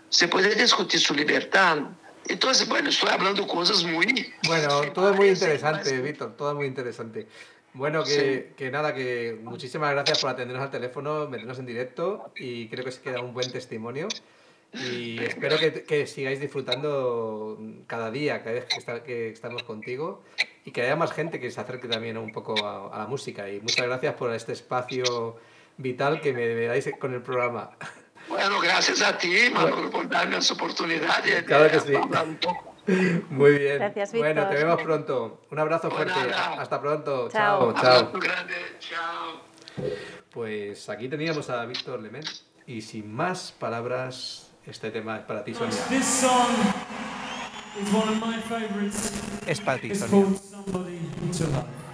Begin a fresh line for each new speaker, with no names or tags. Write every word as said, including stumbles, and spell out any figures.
se puede discutir su libertad. Entonces, bueno, estoy hablando cosas muy...
Bueno, todo es muy interesante, Víctor, todo es muy interesante. Bueno, que, sí. que nada, que muchísimas gracias por atendernos al teléfono, meternos en directo y creo que se queda un buen testimonio. Y Venga. espero que, que sigáis disfrutando cada día, cada vez que, está, que estamos contigo y que haya más gente que se acerque también un poco a, a la música. Y muchas gracias por este espacio vital que me, me dais con el programa.
Bueno, gracias a ti, Manolo, bueno. por darme esa oportunidad de,
claro
de
que sí.
hablar un poco.
Muy bien.
Gracias, Víctor.
Bueno, te vemos pronto. Un abrazo
Bueno,
fuerte.
nada.
Hasta pronto.
Chao.
Chao. Chao.
Abrazo grande. Chao.
Pues aquí teníamos a Víctor Lement y sin más palabras, este tema es para ti, Sonia.
This song is one of my favorites.
Es para ti,
It's
Sonia.
called Somebody to Love.